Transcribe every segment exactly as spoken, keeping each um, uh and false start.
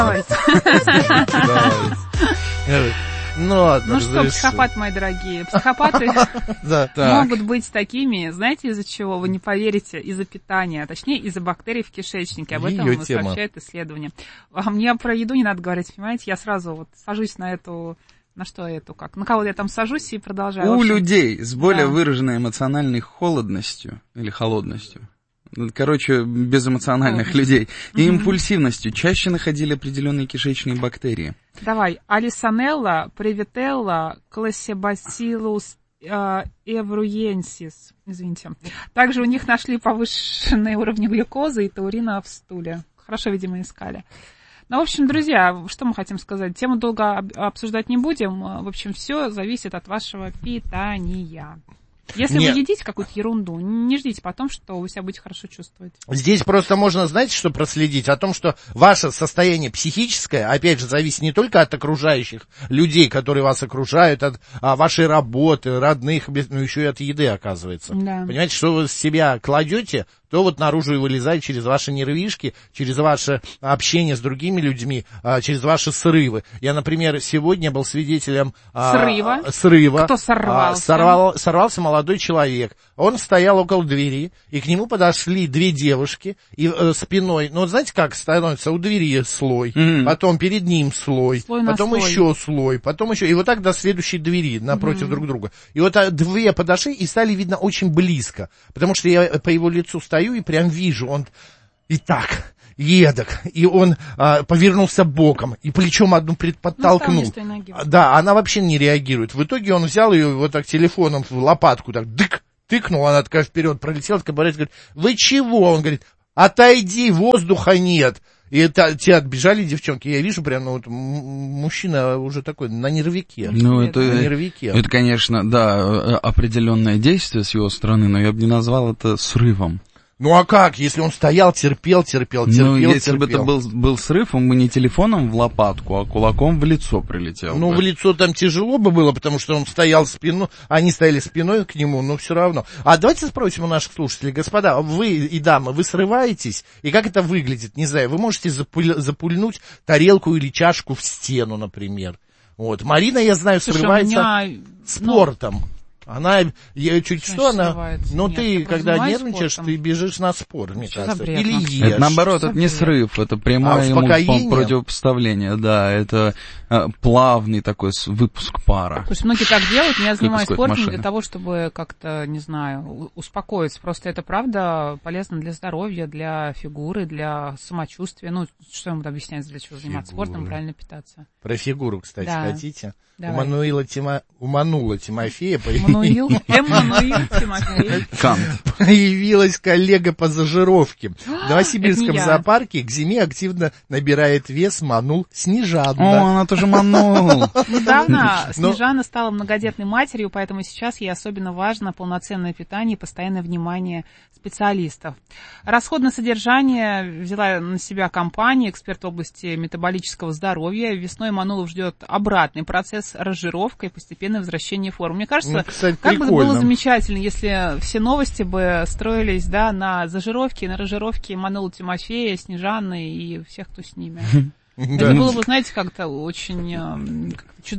Давайте. Ну ладно, Ну что, психопаты, мои дорогие, психопаты могут быть такими, знаете, из-за чего? Вы не поверите, из-за питания, точнее, из-за бактерий в кишечнике. Об этом сообщает исследование. А мне про еду не надо говорить, понимаете? Я сразу вот сажусь на эту... На что эту как? На кого я там сажусь и продолжаю. У общем, людей с более да. выраженной эмоциональной холодностью или холодностью, короче, безэмоциональных людей, и импульсивностью чаще находили определенные кишечные бактерии. Давай. Алисанелла, привителла, классибациллус э, эвруенсис. Извините. Также у них нашли повышенные уровни глюкозы и таурина в стуле. Хорошо, видимо, искали. Ну, в общем, друзья, что мы хотим сказать? Тему долго обсуждать не будем. В общем, все зависит от вашего питания. Если Нет. вы едите какую-то ерунду, не ждите потом, что вы себя будете хорошо чувствовать. Здесь просто можно, знаете, что проследить? О том, что ваше состояние психическое, опять же, зависит не только от окружающих людей, которые вас окружают, от а, вашей работы, родных, но еще и от еды, оказывается. Да. Понимаете, что вы с себя кладете, то вот наружу и вылезает через ваши нервишки, через ваше общение с другими людьми, через ваши срывы. Я, например, сегодня был свидетелем срыва. срыва. Кто сорвался? Сорвал, сорвался молодой человек. Он стоял около двери, и к нему подошли две девушки, и э, спиной, ну, вот знаете, как становится у двери слой, mm-hmm. потом перед ним слой, слой потом слой. еще слой, потом еще, и вот так до следующей двери напротив mm-hmm. друг друга. И вот две подошли, и стали видно очень близко, потому что я по его лицу стою, и прям вижу, он и так, едок, и он а, повернулся боком, и плечом одну подтолкнул. Ну, да, она вообще не реагирует. В итоге он взял ее вот так телефоном в лопатку, так, дык, тыкнул, она такая вперед пролетела, такая, говорит, вы чего? Он говорит, отойди, воздуха нет. И это, те отбежали девчонки, я вижу прям, ну, вот, мужчина уже такой на нервике. Ну, это, на нервике. Это, конечно, да, определенное действие с его стороны, но я бы не назвал это срывом. Ну а как, если он стоял, терпел, терпел, терпел, ну, если терпел. бы это был, был срыв, он бы не телефоном в лопатку, а кулаком в лицо прилетел. Ну, бы. в лицо там тяжело бы было, потому что он стоял спиной, они стояли спиной к нему, но все равно. А давайте спросим у наших слушателей, господа, вы и дамы, вы срываетесь? И как это выглядит? Не знаю, вы можете запуль, запульнуть тарелку или чашку в стену, например. Вот. Марина, я знаю, Слушай, срывается меня... спортом. Ну... Она, я чуть что, она, ну Нет, ты, когда нервничаешь, спортом. ты бежишь на спорт, мне Что кажется, или ешь. Это наоборот, это не срыв, это прямое а ему противопоставление, да, это а, плавный такой выпуск пара. Слушай, многие так делают, но я занимаюсь спортом не для того, чтобы как-то, не знаю, успокоиться, просто это правда полезно для здоровья, для фигуры, для самочувствия, ну, что ему объяснять, для чего заниматься Фигура. спортом, правильно питаться. Про фигуру, кстати, да. хотите? Давай. У Мануила Тима... Уманула Тимофея Мануил, Эммануил Тимофей. Появилась коллега по зажировке. В Новосибирском зоопарке к зиме активно набирает вес Манул Снежана. О, она тоже Манул. Недавно Снежана стала многодетной матерью, поэтому сейчас ей особенно важно полноценное питание и постоянное внимание специалистов. Расходное содержание взяла на себя компания, эксперт в области метаболического здоровья. Весной Манулов ждет обратный процесс разжировка и постепенное возвращение формы. Мне кажется, ну, кстати, как бы было замечательно, если все новости бы строились, да, на зажировке, на разжировке Манула Тимофея, Снежаны и всех, кто с ними. Это было бы, знаете, как-то очень...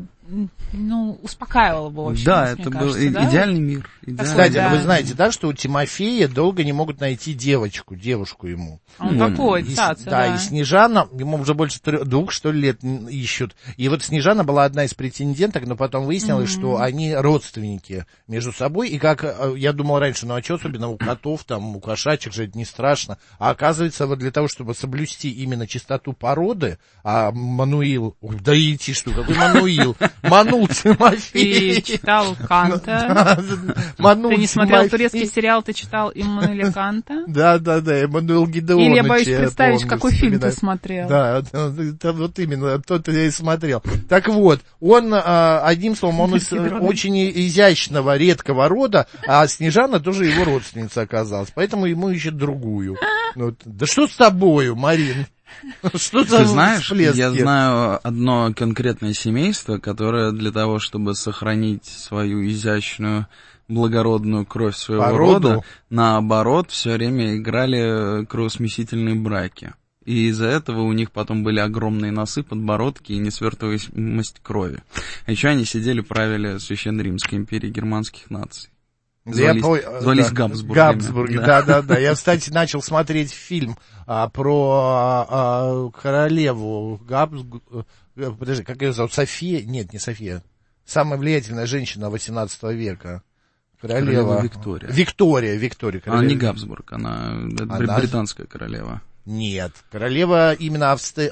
ну, успокаивало бы очень. Да, нас, это мне был кажется, да? идеальный мир. Идеальный. Кстати, да. вы знаете, да, что у Тимофея долго не могут найти девочку, девушку ему. Он такой, и, да, да, и Снежана, ему уже больше трех, двух, что ли, лет ищут. И вот Снежана была одна из претенденток, но потом выяснилось, mm-hmm. что они родственники между собой. И как я думал раньше, ну а что особенно у котов, там, у кошачьих же это не страшно. А оказывается, вот для того, чтобы соблюсти именно чистоту породы, а Мануил, да идти что, какой Мануил? Манул Тимофей. Ты читал Канта? Ты не смотрел турецкий сериал, ты читал Иммануэля Канта? Да, да, да, Эммануил Гидеонович. Или я боюсь представить, какой фильм ты смотрел. Да, вот именно, тот я и смотрел. Так вот, он, одним словом, он из очень изящного, редкого рода, а Снежана тоже его родственница оказалась, поэтому ему ищет другую. Да что с тобою, Марин? Что Ты знаешь, всплески? Я знаю одно конкретное семейство, которое для того, чтобы сохранить свою изящную, благородную кровь своего Породу? рода, наоборот, все время играли кровосмесительные браки. И из-за этого у них потом были огромные носы, подбородки и несвертываемость крови. А еще они сидели, правили Священной Римской империи германских наций. Звались, я, звались да, Габсбургами. Габсбурги, да-да-да. Я, кстати, начал смотреть фильм а, про а, королеву Габсбург... Подожди, как ее зовут? София? Нет, не София. Самая влиятельная женщина восемнадцатого века. Королева... королева Виктория. Виктория, Виктория. Королева. Она не Габсбург, она, она... британская королева. Нет, королева именно Австри...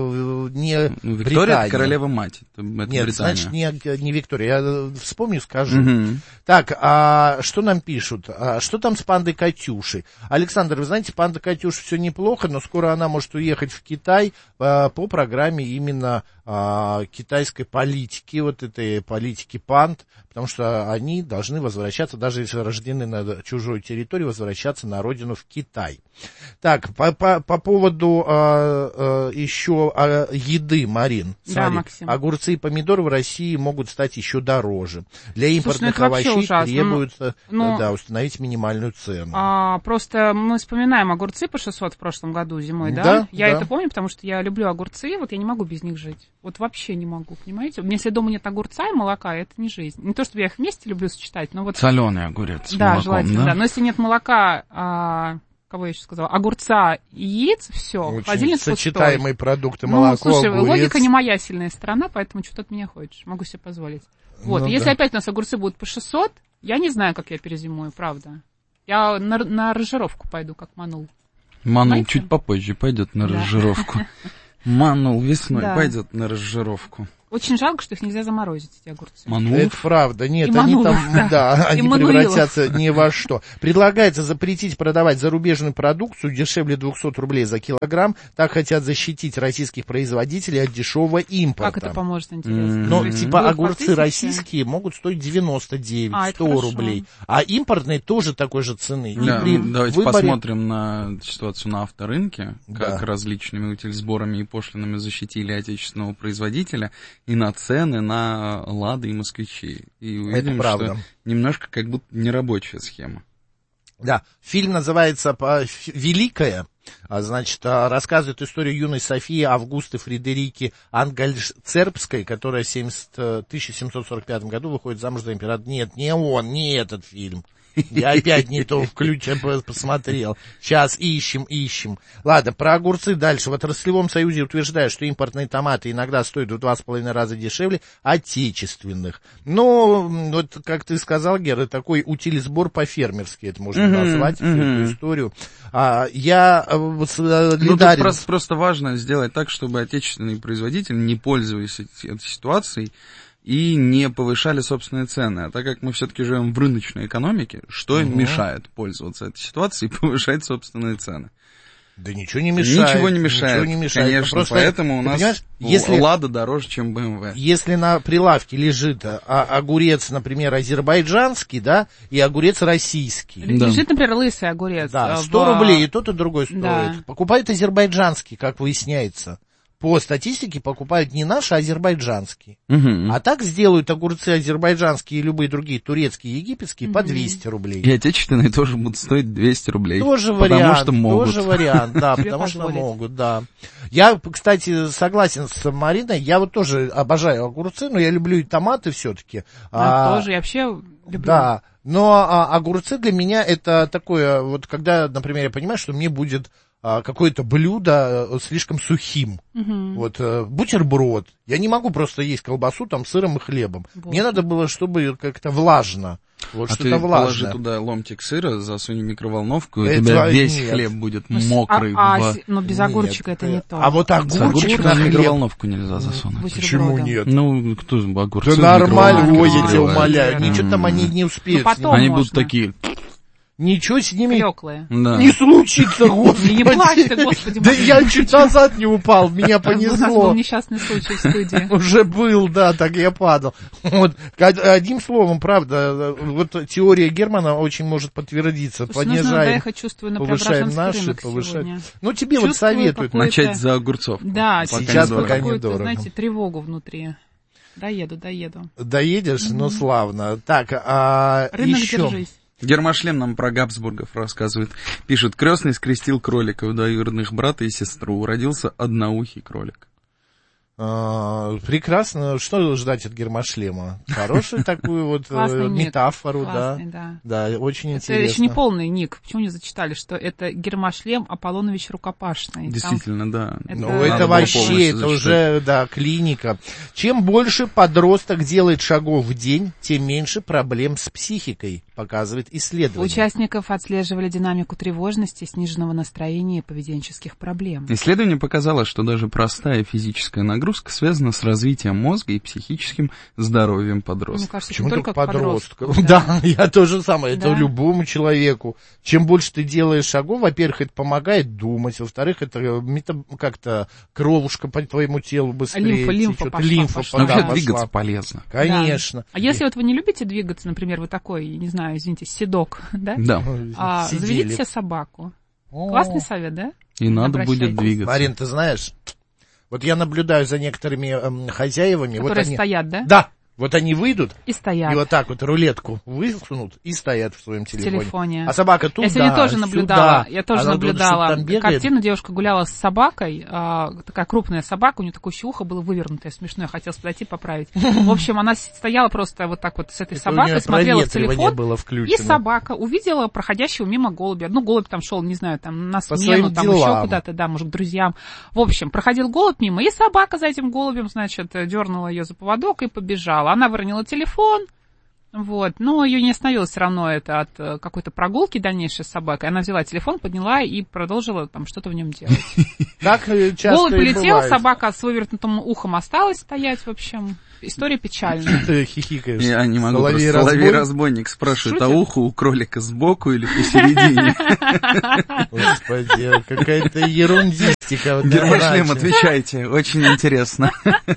э, не ну, Виктория Британия. Это королева-мать, это, это Нет, Британия. значит, не, не Виктория. Я вспомню, скажу. Угу. Так, а что нам пишут? А что там с пандой Катюшей? Александр, вы знаете, панда Катюша все неплохо, но скоро она может уехать в Китай а, по программе именно а, китайской политики, вот этой политики панд, потому что они должны возвращаться, даже если рождены на чужой территории, возвращаться на родину в Китай. Так, по, по, по поводу а, а, еще а, еды, Марин. Да, смотри, Максим. огурцы и помидоры в России могут стать еще дороже. Для импортных Слушай, ну овощей ужасно. требуется ну, да, установить минимальную цену. А, просто мы вспоминаем огурцы по шестьсот в прошлом году зимой, да? Да, я да. это помню, потому что я люблю огурцы, вот я не могу без них жить. Вот вообще не могу, понимаете? Если дома нет огурца и молока, это не жизнь. Не то, чтобы я их вместе люблю сочетать, но вот... Соленый огурец с да, молоком, желательно, да? да. Но если нет молока... А... Кого я еще сказала? Огурца и яиц, все, холодильник пустой. Сочетаемые продукты, ну, молоко, слушай, огурец. логика не моя сильная сторона, поэтому что ты от меня хочешь, могу себе позволить. Вот, ну, если да. опять у нас огурцы будут по шестьсот, я не знаю, как я перезимую, правда. Я на, на разжировку пойду, как Манул. Манул Знаете? чуть попозже пойдет на да. разжировку. Манул весной да. пойдет на разжировку. Очень жалко, что их нельзя заморозить, эти огурцы. Манулов? Это правда. Нет, И они Манулов, там, да. да, они Мануилов. превратятся ни во что. Предлагается запретить продавать зарубежную продукцию дешевле двухсот рублей за килограмм. Так хотят защитить российских производителей от дешевого импорта. Как это поможет, интересно? Но, Mm-hmm. типа, Будут огурцы по российские могут стоить девяносто девять, а, сто рублей. А импортные тоже такой же цены. И Да, при давайте выборе... посмотрим на ситуацию на авторынке, как Да. различными утильсборами и пошлинами защитили отечественного производителя, и на цены на «Лады» и «Москвичи». И увидим, Это правда. что немножко как будто нерабочая схема. Да, фильм называется «Великая». А, значит, рассказывает историю юной Софии Августы Фредерики Ангельцербской, которая в тысяча семьсот сорок пятом году выходит замуж за императора. Нет, не он, не этот фильм. Я опять не то включ посмотрел. Сейчас ищем, ищем. Ладно, про огурцы дальше. В отраслевом союзе утверждают, что импортные томаты иногда стоят в два с половиной раза дешевле отечественных. Но, вот как ты сказал, Гера, такой утилизбор по-фермерски это можно Mm-hmm, назвать, mm-hmm. всю эту историю. А, я вот, Ну, Лидарин... тут просто, просто важно сделать так, чтобы отечественные производители не пользовались этой ситуацией и не повышали собственные цены. А так как мы все-таки живем в рыночной экономике, что им угу. мешает пользоваться этой ситуацией и повышать собственные цены? Да ничего не мешает. Ничего не мешает, ничего не мешает. конечно. Просто, поэтому у нас если, «Лада» дороже, чем бэ эм вэ. Если на прилавке лежит а, огурец, например, азербайджанский, да, и огурец российский. Да. Лежит, например, лысый огурец. Да, сто в... рублей, и тот, и другой стоит. Да. Покупают азербайджанский, как выясняется. По статистике покупают не наши, а азербайджанские. Угу. А так сделают огурцы азербайджанские и любые другие турецкие, египетские угу. по двести рублей. И отечественные тоже будут стоить двести рублей. Тоже потому вариант, что могут. тоже вариант, да, потому что могут, да. Я, кстати, согласен с Мариной, я вот тоже обожаю огурцы, но я люблю и томаты все-таки. А, тоже, я вообще люблю. Да, но а, огурцы для меня это такое, вот когда, например, я понимаю, что мне будет какое-то блюдо слишком сухим. Uh-huh. Вот бутерброд. Я не могу просто есть колбасу там с сыром и хлебом. Боже. Мне надо было, чтобы как-то влажно. Вот а что-то ты влажное. Положи туда ломтик сыра, засунь в микроволновку, и это у тебя весь нет. хлеб будет мокрый. А, в... а, но без огурчика нет. Это не то. А вот огурчик на в микроволновку нельзя засунуть. Почему нет? Ну, кто огурцы? Да нормально, ой, я тебя умоляю. Ничего там они не успеют. Они будут такие... Ничего с ними Клёклые. Да. Не случится, господи. Не плачь ты, господи. Да я чуть назад не упал, меня понесло. У нас был несчастный случай в студии. Уже был, да, так я падал. Вот, одним словом, правда, вот теория Германа очень может подтвердиться. Понижаем, повышаем наши, повышаем. Ну, тебе вот советуют. Начать за огурцов. Да, сейчас пока недорого. Знаете, тревогу внутри. Доеду, доеду. Доедешь? Ну, славно. Так, а рынок, еще... держись. Гермошлем нам про Габсбургов рассказывает. Пишет, крестный скрестил кролика у двоюродных брата и сестру. Родился одноухий кролик. А, прекрасно. Что ждать от гермошлема? Хорошую такую вот метафору, да. да. Да, очень это интересно. Это еще не полный ник. Почему не зачитали, что это гермошлем Аполлонович Рукопашный? Действительно, Там... да. Это... Ну, это вообще, это уже, да, клиника. Чем больше подросток делает шагов в день, тем меньше проблем с психикой, показывает исследование. У участников отслеживали динамику тревожности, сниженного настроения и поведенческих проблем. Исследование показало, что даже простая физическая нагрузка связана с развитием мозга и психическим здоровьем подростка. Мне кажется, почему не только подростка? подростку. Да. да, я тоже самое. Да. Это любому человеку. Чем больше ты делаешь шагов, во-первых, это помогает думать, во-вторых, это как-то кровушка по твоему телу быстрее. Лимфа, лимфа пошла. Лимфа пошла. Вообще пошла. двигаться полезно. Конечно. Да. А если вот вы не любите двигаться, например, вы такой, не знаю, извините, седок, да? Да. А, заведите себе собаку. О. Классный совет, да? И надо будет двигаться. Марин, ты знаешь... Вот я наблюдаю за некоторыми эм, хозяевами. Которые вот они, стоят, да? Да. Вот они выйдут и стоят. И вот так вот рулетку высунут и стоят в своем телефоне. В телефоне. А собака туда, Я сегодня тоже сюда. наблюдала, я тоже Она наблюдала думает, картину, девушка гуляла с собакой, а, такая крупная собака, у нее такое еще ухо было вывернутое, смешное, хотелось подойти поправить. В общем, она стояла просто вот так вот с этой собакой, смотрела в телефон, было и собака увидела проходящего мимо голубя. Ну, голубь там шел, не знаю, там на смену, там делам. еще куда-то, да, может, к друзьям. В общем, проходил голубь мимо, и собака за этим голубем, значит, дернула ее за поводок и побежала. Она выронила телефон, вот, но ее не остановило все равно это от какой-то прогулки дальнейшей с собакой. Она взяла телефон, подняла и продолжила там что-то в нем делать. Так часто голубь полетел, бывает. Собака с вывернутым ухом осталась стоять, в общем. История печальная. Ты хихикаешь. Я не могу, просто соловей-разбойник спрашивает, а ухо у кролика сбоку или посередине? Господи, какая-то ерундистика. Гермошлем, отвечайте, очень интересно.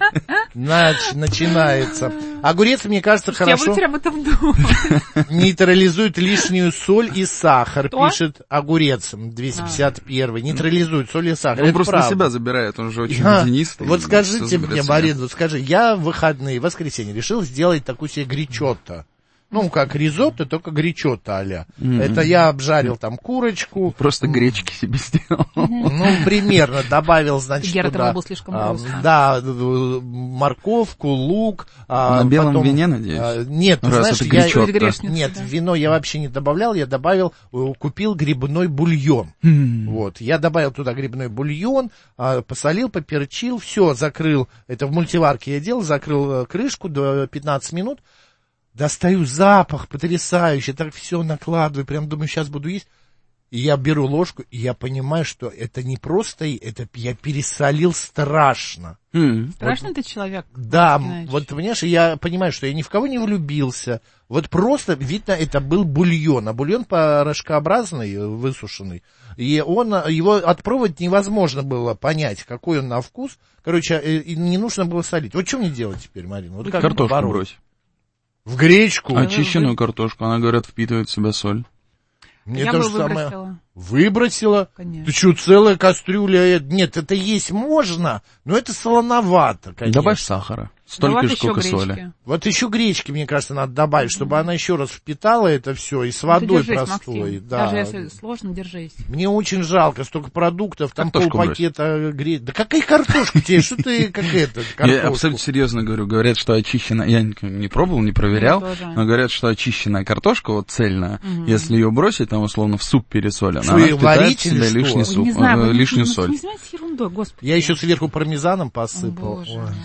Начинается. Огурец, мне кажется, хорошо... Я буду теперь об этом думать. Нейтрализует лишнюю соль и сахар, пишет Огурец, двести пятьдесят один. Нейтрализует соль и сахар. Он просто на себя забирает, он же очень водянистый. Вот скажите мне, Марин, вот скажи, я в выходные, в воскресенье решил сделать такую себе гречотто. Ну, как ризотто, только гречотто а-ля. Mm-hmm. Это я обжарил там курочку. Просто гречки себе сделал. Ну, примерно, добавил, значит, Гера туда... был слишком грустно. А, да, морковку, лук. На а, белом потом, вине, надеюсь? А, нет, раз знаешь, это гречотто. я... Нет, да? Вино я вообще не добавлял, я добавил, купил грибной бульон. Mm-hmm. Вот, я добавил туда грибной бульон, посолил, поперчил, все, закрыл, это в мультиварке я делал, закрыл крышку до пятнадцати минут. Достаю запах потрясающий, так все накладываю, прям думаю, сейчас буду есть. И я беру ложку, и я понимаю, что это не просто, это я пересолил страшно. Mm. Страшный вот, ты человек. Да, вот понимаешь, я понимаю, что я ни в кого не влюбился. Вот просто, видно, это был бульон, а бульон порошкообразный, высушенный. И он, его отпробовать невозможно было понять, какой он на вкус. Короче, не нужно было солить. Вот что мне делать теперь, Марина? Вот как картошку бороть? брось. В гречку? Очищенную картошку, она, говорят, впитывает в себя соль. Мне я то бы же выбросила. Самое. Выбросила? Конечно. Ты что, целая кастрюля? Нет, это есть можно, но это солоновато, конечно. Добавь сахара. Столько же, сколько соли. Вот еще гречки, мне кажется, надо добавить, чтобы mm-hmm. она еще раз впитала это все и с водой держись, простой. Максим. Да. Даже если сложно, держись. Мне очень жалко, столько продуктов, там картошку полпакета гречки. Да какая картошка тебе? Что ты, как это, Я абсолютно серьезно говорю. Говорят, что очищенная... Я не пробовал, не проверял, но говорят, что очищенная картошка, вот цельная, если ее бросить, там, условно, в суп пересолен, она впитает в себя лишний суп, лишнюю соль. Не знаете ерундой, господи. Я еще сверху пармезаном посыпал.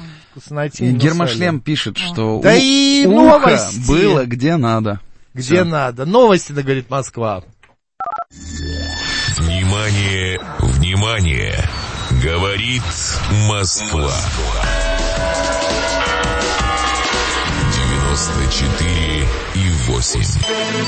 Гермошлем пишет, что да у и ухо новости. Было где надо. Где Все. Надо. Новости, да, говорит Москва. Внимание, внимание. Говорит Москва. девяносто четыре и восемь.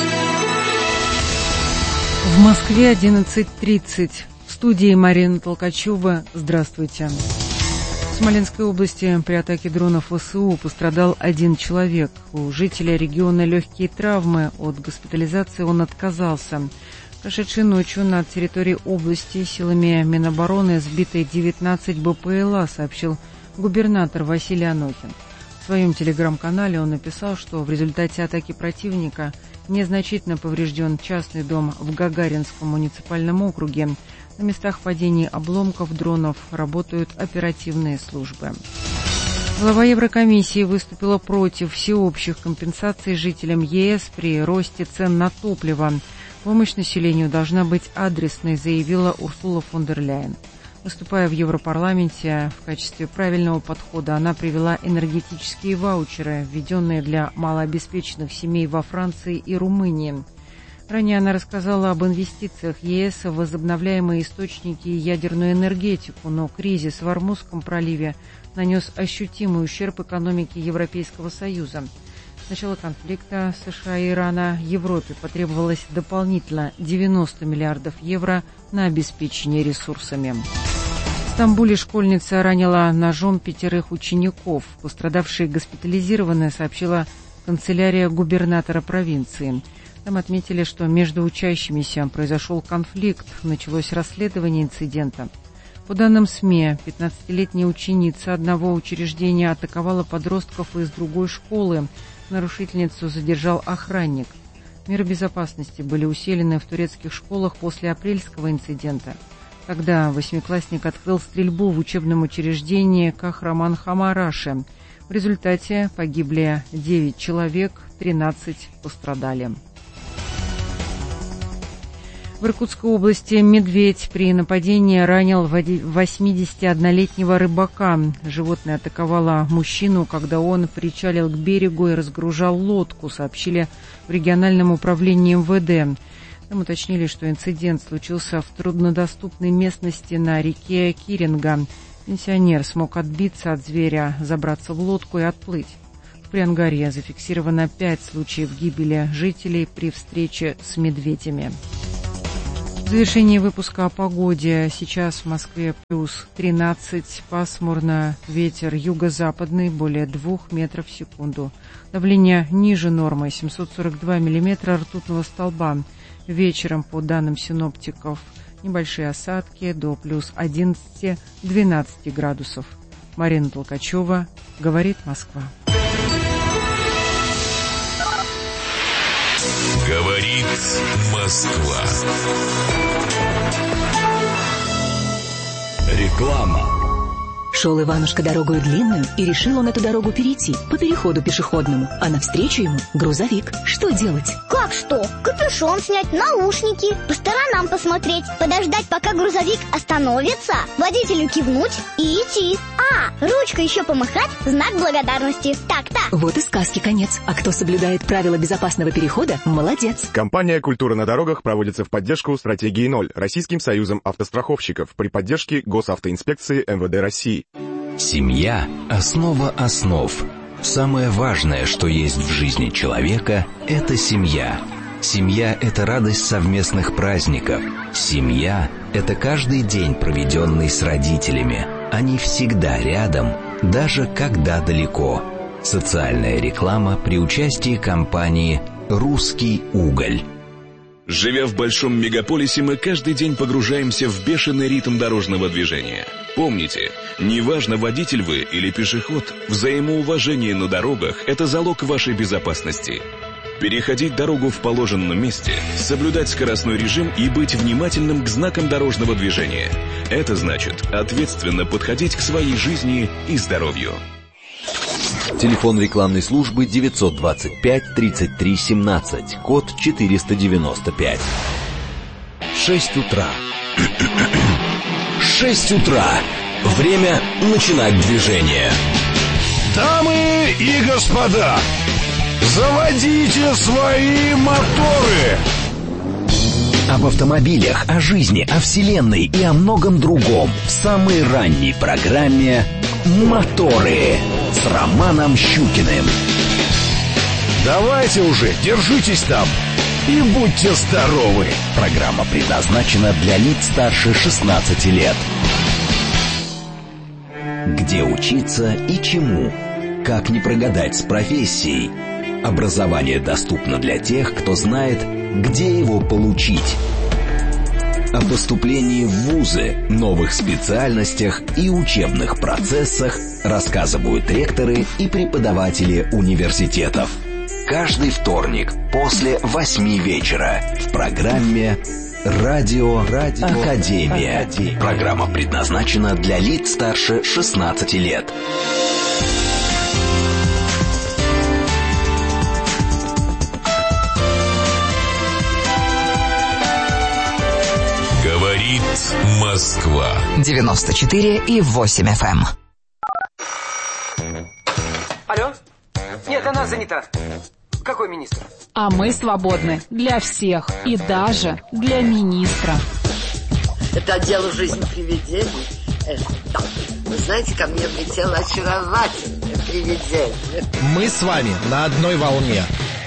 В Москве одиннадцать тридцать. В студии Марина Толкачева. Здравствуйте. В Смоленской области при атаке дронов ВСУ пострадал один человек. У жителя региона легкие травмы. От госпитализации он отказался. Прошедшей ночью на территории области силами Минобороны сбиты девятнадцать БПЛА, сообщил губернатор Василий Анохин. В своем телеграм-канале он написал, что в результате атаки противника Незначительно поврежден частный дом в Гагаринском муниципальном округе. На местах падений обломков дронов работают оперативные службы. Глава Еврокомиссии выступила против всеобщих компенсаций жителям ЕС при росте цен на топливо. Помощь населению должна быть адресной, заявила Урсула фон дер Ляйен. Выступая в Европарламенте в качестве правильного подхода, она привела энергетические ваучеры, введенные для малообеспеченных семей во Франции и Румынии. Ранее она рассказала об инвестициях ЕС в возобновляемые источники и ядерную энергетику, но кризис в Ормузском проливе нанес ощутимый ущерб экономике Европейского Союза. С начала конфликта США и Ирана Европе потребовалось дополнительно девяносто миллиардов евро на обеспечение ресурсами. В Стамбуле школьница ранила ножом пятерых учеников. Пострадавшие госпитализированы, сообщила канцелярия губернатора провинции. Там отметили, что между учащимися произошел конфликт, началось расследование инцидента. По данным СМИ, пятнадцатилетняя ученица одного учреждения атаковала подростков из другой школы. Нарушительницу задержал охранник. Меры безопасности были усилены в турецких школах после апрельского инцидента. Тогда восьмиклассник открыл стрельбу в учебном учреждении Кахраман-Хамараши. В результате погибли девять человек, тринадцать пострадали. В Иркутской области медведь при нападении ранил восьмидесятиоднолетнего рыбака. Животное атаковало мужчину, когда он причалил к берегу и разгружал лодку, сообщили в региональном управлении эм вэ дэ. Там уточнили, что инцидент случился в труднодоступной местности на реке Киринга. Пенсионер смог отбиться от зверя, забраться в лодку и отплыть. В Приангарье зафиксировано пять случаев гибели жителей при встрече с медведями. В завершении выпуска о погоде. Сейчас в Москве плюс тринадцать, пасмурно, ветер юго-западный, более двух метров в секунду. Давление ниже нормы, семьсот сорок два миллиметра ртутного столба. Вечером, по данным синоптиков, небольшие осадки до плюс одиннадцати-двенадцати градусов. Марина Толкачева, говорит Москва. Говорит Москва. Реклама. Шел Иванушка дорогою длинную, и решил он эту дорогу перейти по переходу пешеходному, а навстречу ему грузовик. Что делать? Как что? Капюшон снять, наушники, по сторонам посмотреть, подождать, пока грузовик остановится, водителю кивнуть и идти. А, ручкой еще помахать, знак благодарности. Так-так. Вот и сказки конец. А кто соблюдает правила безопасного перехода, молодец. Компания «Культура на дорогах» проводится в поддержку стратегии ноль Российским союзом автостраховщиков при поддержке Госавтоинспекции эм вэ дэ России. Семья – основа основ. Самое важное, что есть в жизни человека – это семья. Семья – это радость совместных праздников. Семья – это каждый день, проведенный с родителями. Они всегда рядом, даже когда далеко. Социальная реклама при участии компании «Русский уголь». Живя в большом мегаполисе, мы каждый день погружаемся в бешеный ритм дорожного движения. Помните, неважно, водитель вы или пешеход, взаимоуважение на дорогах – это залог вашей безопасности. Переходить дорогу в положенном месте, соблюдать скоростной режим и быть внимательным к знакам дорожного движения. Это значит ответственно подходить к своей жизни и здоровью. Телефон рекламной службы девятьсот двадцать пять тридцать три семнадцать, код четыреста девяносто пять. Шесть утра. Шесть утра. Время начинать движение. Дамы и господа, заводите свои моторы! Об автомобилях, о жизни, о вселенной и о многом другом в самой ранней программе «Моторы» с Романом Щукиным. Давайте уже, держитесь там и будьте здоровы. Программа предназначена для лиц старше шестнадцати лет. Где учиться и чему? Как не прогадать с профессией? Образование доступно для тех, кто знает, где его получить. О поступлении в вузы, новых специальностях и учебных процессах рассказывают ректоры и преподаватели университетов. каждый вторник после восьми вечера в программе «Радио, Радио Академия». Академия. Программа предназначена для лиц старше шестнадцати лет. Говорит Москва. девяносто четыре и восемь эф эм. Алло? Нет, она занята. Какой министр? А мы свободны для всех и даже для министра. Это дело жизни привидений. Эх, да. Вы знаете, ко мне влетело очаровательное привидение. Мы с вами на одной волне.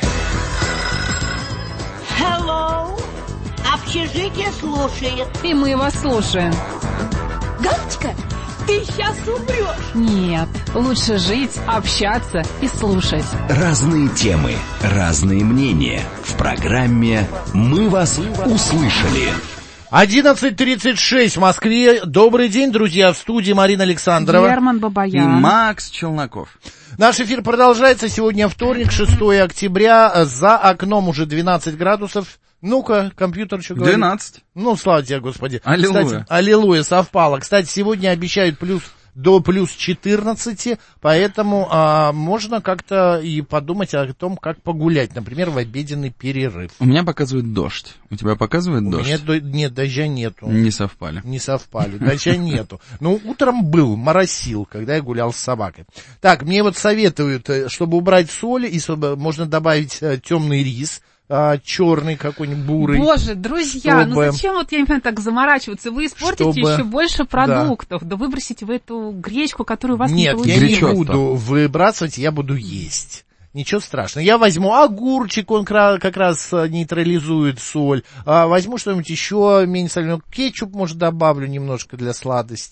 Hello. Общежитие слушает. И мы вас слушаем. Галочка, ты сейчас умрешь. Нет, лучше жить, общаться и слушать. Разные темы, разные мнения. В программе «Мы вас услышали». одиннадцать тридцать шесть в Москве. Добрый день, друзья. В студии Марина Александрова. Герман Бабаян. И Макс Челноков. Наш эфир продолжается. Сегодня вторник, шестое октября. За окном уже двенадцать градусов. Ну-ка, компьютер что говорит? двенадцать. Ну, слава тебе, Господи. Аллилуйя. Кстати, аллилуйя, совпало. Кстати, сегодня обещают плюс до плюс четырнадцати, поэтому а, можно как-то и подумать о том, как погулять, например, в обеденный перерыв. У меня показывает дождь. У тебя показывает У дождь? меня до... нет, дождя нету. Не совпали. Не совпали, дождя нету. Ну, утром был, моросил, когда я гулял с собакой. Так, мне вот советуют, чтобы убрать соль, и чтобы можно добавить темный рис, а, черный какой-нибудь, бурый. Боже, друзья, чтобы... ну зачем вот, я не понимаю, так заморачиваться? Вы испортите чтобы... еще больше продуктов. Да. да выбросите в эту гречку, которую у вас Нет, не получилось. Нет, я не буду выбрасывать, я буду есть. Ничего страшного. Я возьму огурчик, он как раз нейтрализует соль. А возьму что-нибудь еще менее соленое. Кетчуп, может, добавлю немножко для сладости.